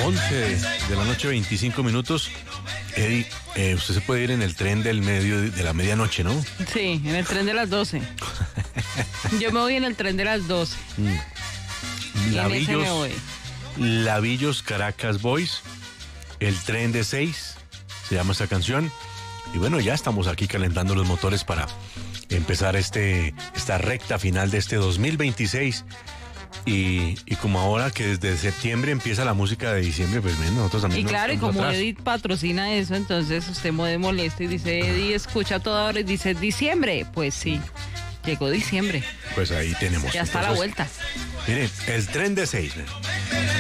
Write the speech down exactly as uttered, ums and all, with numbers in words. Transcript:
once de la noche, veinticinco minutos. Eddie, eh, usted se puede ir en el tren del medio de la medianoche, ¿no? Sí, en el tren de las doce. Yo me voy en el tren de las doce. Mm. Lavillos, en ese me voy. Lavillos, Caracas Boys, el tren de seis, se llama esta canción. Y bueno, ya estamos aquí calentando los motores para empezar este, esta recta final de este dos mil veintiséis. Y, y como ahora que desde septiembre empieza la música de diciembre, pues bien, nosotros también. Y nos claro, y como atrás. Edith patrocina eso, entonces usted me molesta y dice, Edith, escucha toda hora y dice, diciembre. Pues sí, llegó diciembre. Pues ahí tenemos. Ya está a la vuelta. Mire, el tren de seis.